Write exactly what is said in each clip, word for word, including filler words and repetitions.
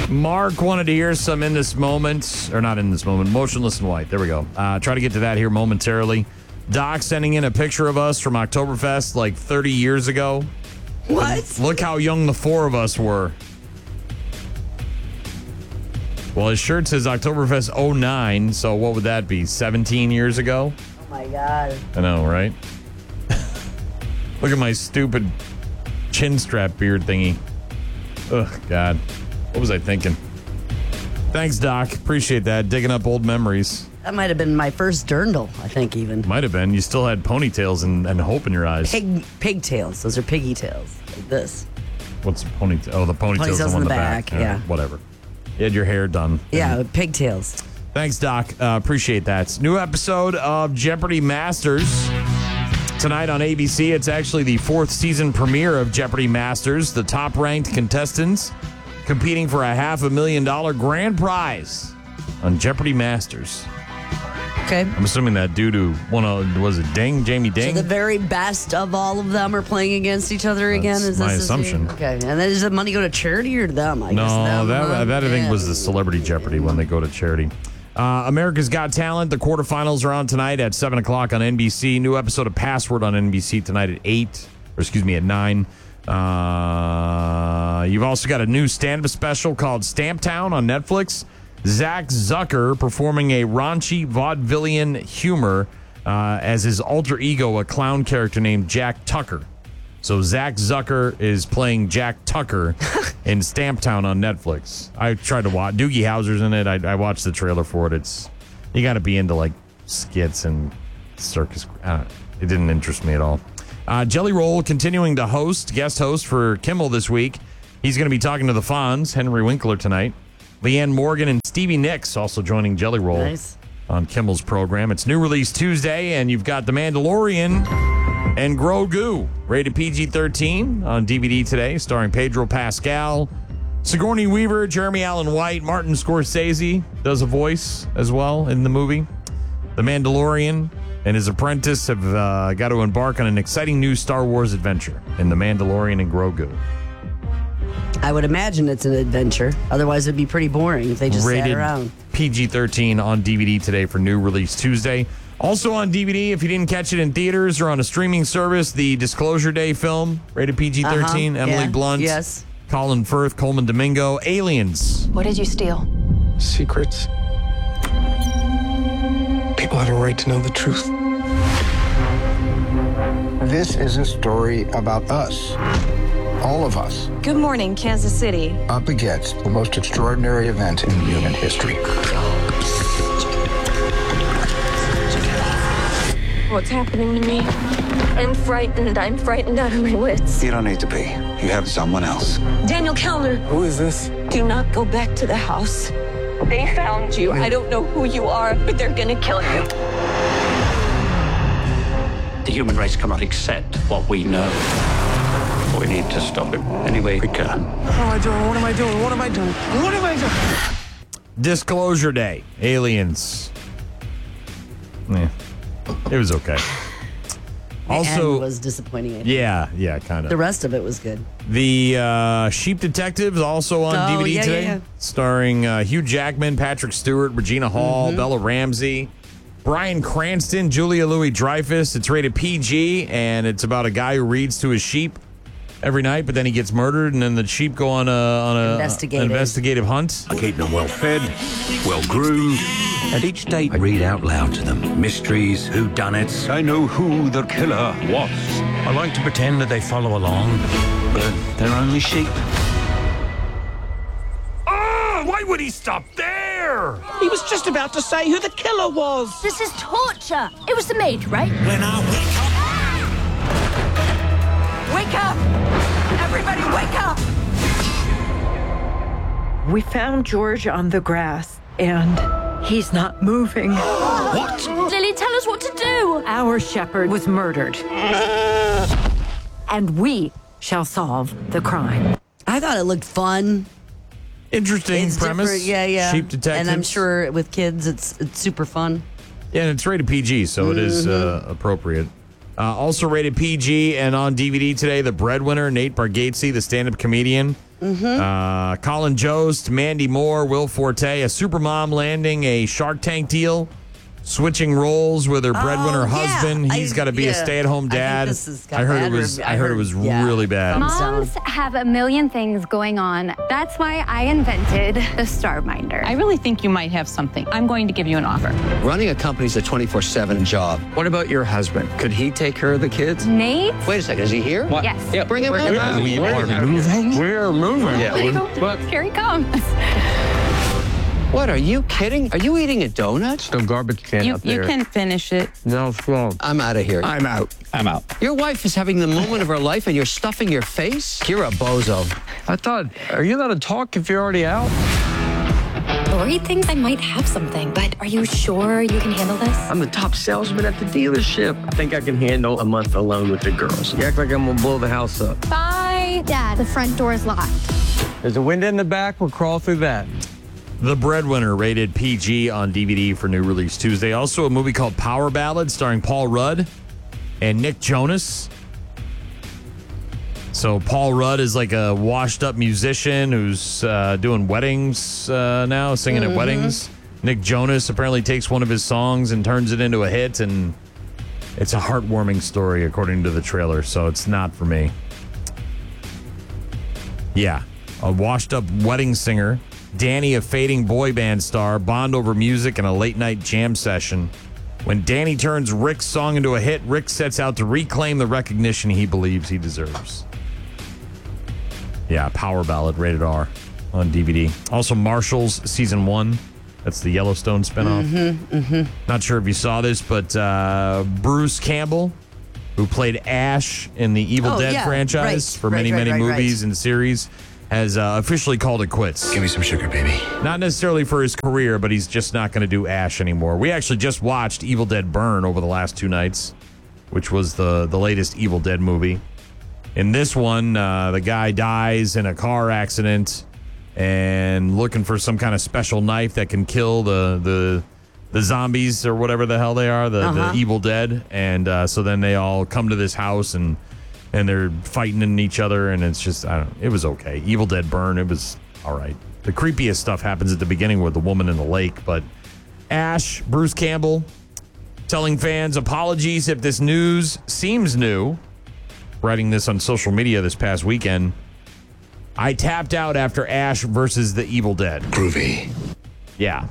Mark wanted to hear some In This Moment, or not In This Moment, Motionless in White. There we go. Uh, try to get to that here momentarily. Doc sending in a picture of us from Oktoberfest like thirty years ago. What? And look how young the four of us were. Well, his shirt says Oktoberfest oh nine, so what would that be, seventeen years ago? Oh, my God. I know, right? Look at my stupid chin strap beard thingy. Ugh, God. What was I thinking? Thanks, Doc. Appreciate that. Digging up old memories. That might have been my first dirndl, I think, even. Might have been. You still had ponytails and, and hope in your eyes. Pig pigtails. Those are piggy tails. Like this. What's the ponytail? Oh, the ponytail's the one in the back. back. Yeah. Right, whatever. You had your hair done. Yeah, and, pigtails. Thanks, Doc. Uh, appreciate that. New episode of Jeopardy Masters. Tonight on A B C, it's actually the fourth season premiere of Jeopardy Masters. The top-ranked contestants competing for a half a million dollar grand prize on Jeopardy Masters. Okay. I'm assuming that dude who won a, was it Ding? Jamie Ding? So the very best of all of them are playing against each other again? That's Is my this assumption. The, okay. And then does the money go to charity or to them? I no, guess them, that, huh? that I think Yeah. was the Celebrity Jeopardy when they go to charity. Uh, America's Got Talent. The quarterfinals are on tonight at seven o'clock on N B C. New episode of Password on N B C tonight at eight, or excuse me, at nine. Uh, you've also got a new stand-up special called Stamp Town on Netflix. Zach Zucker performing a raunchy vaudevillian humor uh, as his alter ego, a clown character named Jack Tucker. So Zach Zucker is playing Jack Tucker in Stamp Town on Netflix. I tried to watch. Doogie Howser's in it. I, I watched the trailer for it. It's you got to be into like skits and circus. I don't know. It didn't interest me at all. Uh, Jelly Roll continuing to host, guest host for Kimmel this week. He's going to be talking to the Fonz, Henry Winkler tonight. Leanne Morgan and Stevie Nicks also joining Jelly Roll Nice. on Kimmel's program. It's new release Tuesday, and you've got The Mandalorian and Grogu, rated P G thirteen on D V D today, starring Pedro Pascal, Sigourney Weaver, Jeremy Allen White, Martin Scorsese does a voice as well in the movie. The Mandalorian and his apprentice have uh, got to embark on an exciting new Star Wars adventure in The Mandalorian and Grogu. I would imagine it's an adventure. Otherwise, it'd be pretty boring if they just Rated sat around. P G thirteen on D V D today for new release Tuesday. Also on D V D, if you didn't catch it in theaters or on a streaming service, the Disclosure Day film, rated P G thirteen, Uh-huh, Emily yeah, Blunt, yes. Colin Firth, Coleman Domingo, Aliens. What did you steal? Secrets. People have a right to know the truth. This is a story about us. All of us. Good morning, Kansas City. Up against the most extraordinary event in human history. What's happening to me? I'm frightened. I'm frightened out of my wits. You don't need to be. You have someone else. Daniel Kellner. Who is this? Do not go back to the house. They found you. I don't know who you are, but they're gonna kill you. The human race cannot accept what we know. We need to stop it any way we can. What am I doing? What am I doing? What am I doing? What am I doing? Disclosure Day, Aliens. Yeah, it was okay. The Also, end was disappointing. I think. yeah, yeah, kind The of. rest of it was good. The uh, Sheep Detectives also on Oh, D V D yeah, today, yeah, yeah. starring uh, Hugh Jackman, Patrick Stewart, Regina Hall, Mm-hmm. Bella Ramsey, Bryan Cranston, Julia Louis-Dreyfus. It's rated P G, and it's about a guy who reads to his sheep every night, but then he gets murdered, and then the sheep go on a on a Investigative. investigative hunt. I keep them well fed, well groomed, and each day I read out loud to them mysteries, whodunits. I know who the killer was. I like to pretend that they follow along, but they're only sheep. Oh, why would he stop there? He was just about to say who the killer was. This is torture. It was the maid, right? When I wake up, Wake up! Everybody, wake up! We found George on the grass, and he's not moving. what? Lily, tell us what to do. Our shepherd was murdered. And we shall solve the crime. I thought it looked fun. Interesting It's premise. different. Yeah, yeah. Sheep Detectives. And I'm sure with kids, it's it's super fun. Yeah, and it's rated P G, so it is uh, appropriate. Uh, also rated P G and on D V D today, The Breadwinner, Nate Bargatze, the stand-up comedian, Mm-hmm. Uh, Colin Jost, Mandy Moore, Will Forte, a supermom landing a Shark Tank deal, switching roles with her breadwinner Oh, yeah. husband. He's I- got to be yeah. a stay-at-home I think dad. this has got I heard bad it was. rev- I heard it was yeah. really bad. Moms have a million things going on. That's why I invented the Starminder. I really think you might have something. I'm going to give you an offer. Running a company's a twenty-four seven job. What about your husband? Could he take care of the kids? Nate? Wait a second, is he here? What? Yes. Yeah, bring him in. We are moving. We're moving. Yeah. What? Here he comes. What, are you kidding? Are you eating a donut? No garbage can You, up you there. can finish it. No, it's wrong. I'm out of here. I'm out. I'm out. Your wife is having the moment of her life and you're stuffing your face? You're a bozo. I thought, are you allowed to talk if you're already out? Lori thinks I might have something, but are you sure you can handle this? I'm the top salesman at the dealership. I think I can handle a month alone with the girls. You act like I'm gonna blow the house up. Bye. Dad, the front door is locked. There's a window in the back. We'll crawl through that. The Breadwinner, rated P G on D V D for new release Tuesday. Also a movie called Power Ballad starring Paul Rudd and Nick Jonas. So Paul Rudd is like a washed-up musician who's uh, doing weddings uh, now, singing Mm-hmm. at weddings. Nick Jonas apparently takes one of his songs and turns it into a hit, and it's a heartwarming story according to the trailer, so it's not for me. Yeah, a washed-up wedding singer, Danny, a fading boy band star, bond over music and a late-night jam session. When Danny turns Rick's song into a hit, Rick sets out to reclaim the recognition he believes he deserves. Yeah, Power Ballad, rated R, on D V D. Also, Marshals Season one. That's the Yellowstone spinoff. Mm-hmm, mm-hmm. Not sure if you saw this, but uh, Bruce Campbell, who played Ash in the Evil Oh, Dead yeah, franchise right, for right, many, right, many right, movies right. and series, has uh, officially called it quits. Give me some sugar, baby. Not necessarily for his career, but he's just not going to do Ash anymore. We actually just watched Evil Dead Burn over the last two nights, which was the, the latest Evil Dead movie. In this one, uh, the guy dies in a car accident and looking for some kind of special knife that can kill the the, the zombies or whatever the hell they are, the, Uh-huh. the Evil Dead. And uh, so then they all come to this house and and they're fighting in each other, and it's just, I don't know, it was okay. Evil Dead Burn, it was all right. The creepiest stuff happens at the beginning with the woman in the lake, but Ash, Bruce Campbell, telling fans apologies if this news seems new. Writing this on social media this past weekend. I tapped out after Ash versus the Evil Dead. Groovy. Yeah.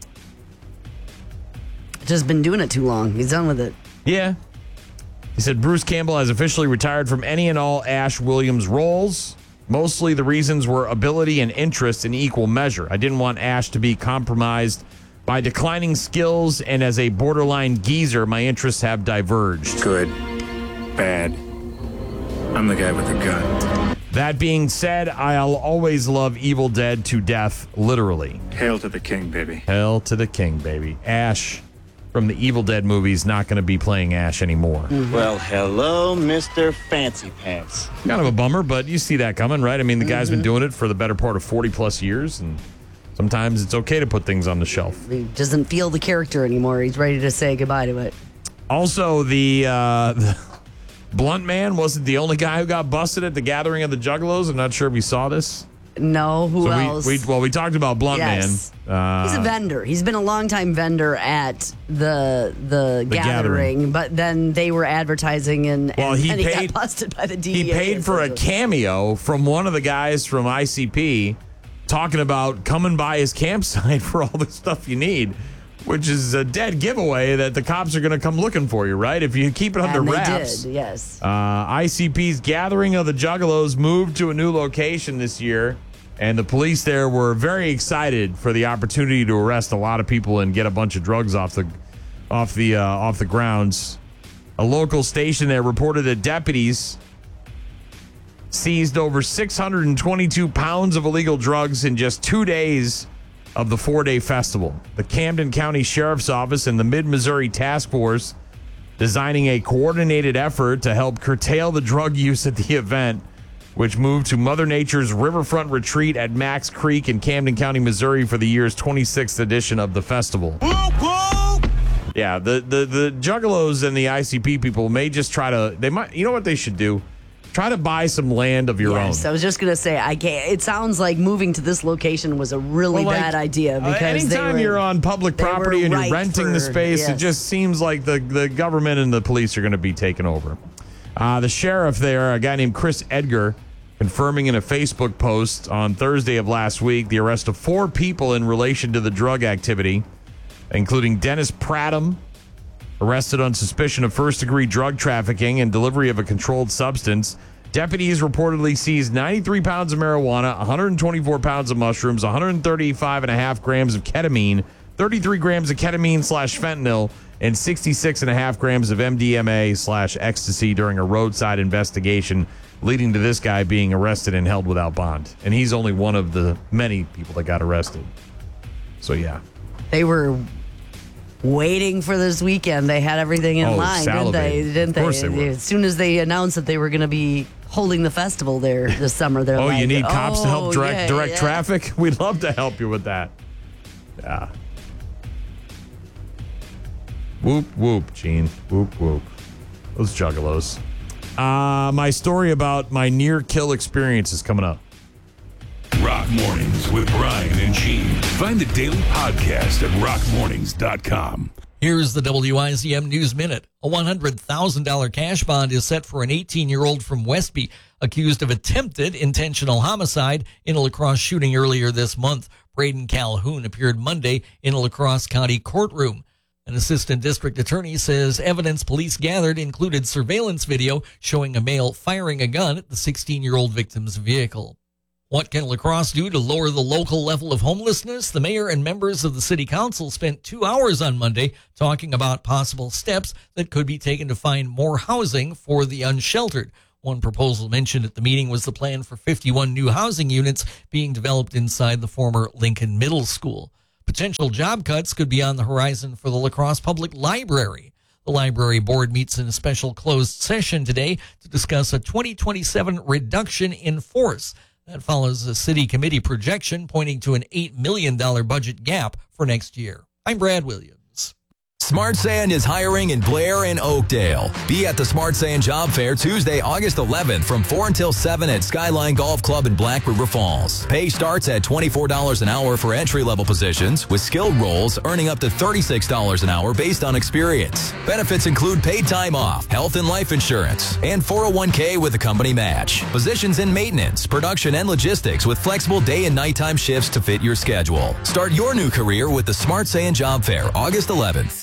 Just been doing it too long. He's done with it. Yeah. He said Bruce Campbell has officially retired from any and all Ash Williams roles. Mostly the reasons were ability and interest in equal measure. I didn't want Ash to be compromised by declining skills, and as a borderline geezer, my interests have diverged. Good. Bad. I'm the guy with the gun. That being said, I'll always love Evil Dead to death, literally. Hail to the king, baby. Hail to the king, baby. Ash from the Evil Dead movies not going to be playing Ash anymore. Well, hello, Mister Fancy Pants. Kind of a bummer, but you see that coming, right? I mean, the guy's been doing it for the better part of forty plus years, and sometimes it's okay to put things on the shelf. He doesn't feel the character anymore. He's ready to say goodbye to it. Also, the, uh, the Blunt Man wasn't the only guy who got busted at the Gathering of the Juggalos. I'm not sure if you saw this. No, who so else? We, we, well, we talked about Blunt Yes. Man. Uh, He's a vendor. He's been a longtime vendor at the the, The gathering, Gathering. but then they were advertising and, Well, and, he and he paid- got busted by the D E A. He paid for a cameo from one of the guys from I C P talking about coming by his campsite for all the stuff you need, which is a dead giveaway that the cops are going to come looking for you, right? If you keep it under and wraps. They did, yes. Uh, I C P's Gathering of the Juggalos moved to a new location this year, and the police there were very excited for the opportunity to arrest a lot of people and get a bunch of drugs off the off the uh, off the grounds. A local station there reported that deputies seized over six hundred twenty-two pounds of illegal drugs in just two days of the four-day festival. The Camden County Sheriff's Office and the Mid-Missouri Task Force designing a coordinated effort to help curtail the drug use at the event, which moved to Mother Nature's Riverfront Retreat at Max Creek in Camden County, Missouri for the year's twenty-sixth edition of the festival. Yeah, the, the, the Juggalos and the I C P people may just try to, they might, you know what they should do? Try to buy some land of your yes, own. I was just going to say, I can't. It sounds like moving to this location was a really Well, like, bad idea because uh, anytime they were, you're on public property and you're right renting for, the space, yes. it just seems like the, the government and the police are going to be taken over. Uh, the sheriff there, a guy named Chris Edgar, confirming in a Facebook post on Thursday of last week the arrest of four people in relation to the drug activity, including Dennis Prattam, arrested on suspicion of first-degree drug trafficking and delivery of a controlled substance. Deputies reportedly seized ninety-three pounds of marijuana, one hundred twenty-four pounds of mushrooms, one hundred thirty-five and a half grams of ketamine, thirty-three grams of ketamine slash fentanyl, and sixty-six and a half grams of M D M A slash ecstasy during a roadside investigation, leading to this guy being arrested and held without bond. And he's only one of the many people that got arrested. So, yeah. They were waiting for this weekend. They had everything in oh, line, didn't they? Didn't of course they? they were. As soon as they announced that they were going to be holding the festival there this summer, they're oh, like, you need cops oh, to help direct, yeah, direct yeah. traffic? We'd love to help you with that. Yeah. Whoop, whoop, Gene. Whoop, whoop. Those juggalos. Uh, my story about my near-kill experience is coming up. Rock Mornings with Brian and Gene. Find the daily podcast at rock mornings dot com. Here's the W I Z M News Minute. A one hundred thousand dollars cash bond is set for an eighteen-year-old from Westby accused of attempted intentional homicide in a La Crosse shooting earlier this month. Braden Calhoun appeared Monday in a La Crosse County courtroom. An assistant district attorney says evidence police gathered included surveillance video showing a male firing a gun at the sixteen-year-old victim's vehicle. What can La Crosse do to lower the local level of homelessness? The mayor and members of the city council spent two hours on Monday talking about possible steps that could be taken to find more housing for the unsheltered. One proposal mentioned at the meeting was the plan for fifty-one new housing units being developed inside the former Lincoln Middle School. Potential job cuts could be on the horizon for the La Crosse Public Library. The library board meets in a special closed session today to discuss a twenty twenty-seven reduction in force. That follows a city committee projection pointing to an eight million dollars budget gap for next year. I'm Brad Williams. Smart Sand is hiring in Blair and Oakdale. Be at the Smart Sand Job Fair Tuesday, August eleventh from four until seven at Skyline Golf Club in Black River Falls. Pay starts at twenty-four dollars an hour for entry-level positions, with skilled roles earning up to thirty-six dollars an hour based on experience. Benefits include paid time off, health and life insurance, and four oh one k with a company match. Positions in maintenance, production, and logistics with flexible day and nighttime shifts to fit your schedule. Start your new career with the Smart Sand Job Fair, August eleventh.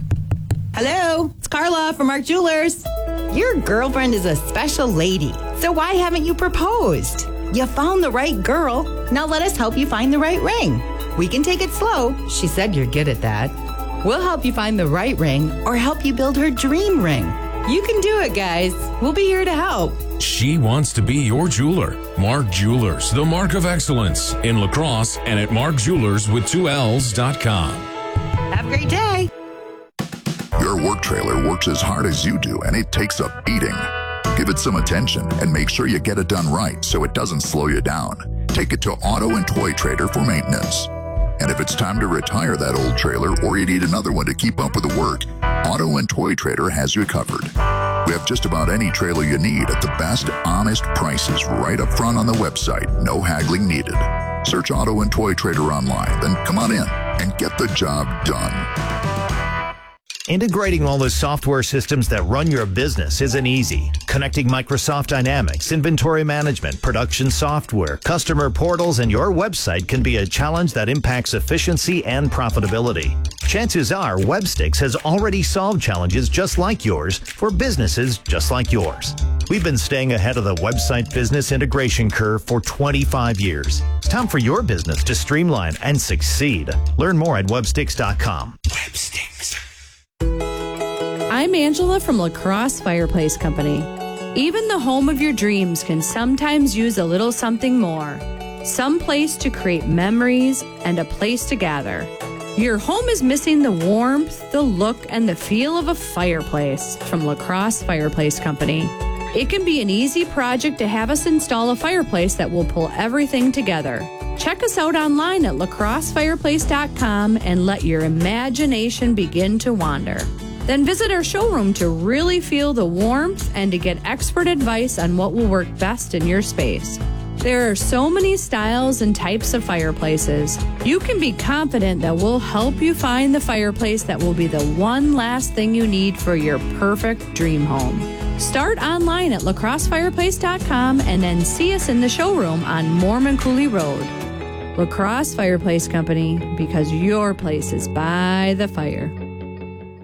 Hello, it's Carla from Mark Jewelers. Your girlfriend is a special lady, so why haven't you proposed? You found the right girl. Now let us help you find the right ring. We can take it slow. She said you're good at that. We'll help you find the right ring or help you build her dream ring. You can do it, guys. We'll be here to help. She wants to be your jeweler. Mark Jewelers, the mark of excellence in La Crosse and at mark jewelers with two L's dot com. Have a great day. Your work trailer works as hard as you do, and it takes a beating. Give it some attention and make sure you get it done right so it doesn't slow you down. Take it to Auto and Toy Trader for maintenance. And if it's time to retire that old trailer or you need another one to keep up with the work, Auto and Toy Trader has you covered. We have just about any trailer you need at the best, honest prices right up front on the website. No haggling needed. Search Auto and Toy Trader online, then come on in and get the job done. Integrating all the software systems that run your business isn't easy. Connecting Microsoft Dynamics, inventory management, production software, customer portals, and your website can be a challenge that impacts efficiency and profitability. Chances are Webstix has already solved challenges just like yours for businesses just like yours. We've been staying ahead of the website business integration curve for twenty-five years. It's time for your business to streamline and succeed. Learn more at webstix dot com. Webstix. I'm Angela from La Crosse Fireplace Company. Even the home of your dreams can sometimes use a little something more. Some place to create memories and a place to gather. Your home is missing the warmth, the look, and the feel of a fireplace from La Crosse Fireplace Company. It can be an easy project to have us install a fireplace that will pull everything together. Check us out online at la crosse fireplace dot com and let your imagination begin to wander. Then visit our showroom to really feel the warmth and to get expert advice on what will work best in your space. There are so many styles and types of fireplaces. You can be confident that we'll help you find the fireplace that will be the one last thing you need for your perfect dream home. Start online at lacrosse fireplace dot com and then see us in the showroom on Mormon Cooley Road. Lacrosse Fireplace Company, because your place is by the fire.